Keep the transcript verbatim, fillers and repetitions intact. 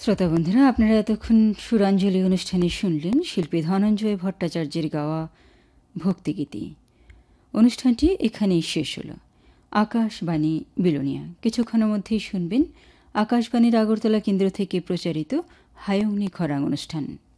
শ্রোতা বন্ধুরা, আপনারা এতক্ষণ সুরাঞ্জলি অনুষ্ঠানে শুনলেন শিল্পী ধনঞ্জয় ভট্টাচার্যের গাওয়া ভক্তিগীতি। অনুষ্ঠানটি এখানেই শেষ হল। আকাশবাণী বিলোনিয়া। কিছুক্ষণের মধ্যেই শুনবেন আকাশবাণীর আগরতলা কেন্দ্র থেকে প্রচারিত হায়ংনি খরাং অনুষ্ঠান।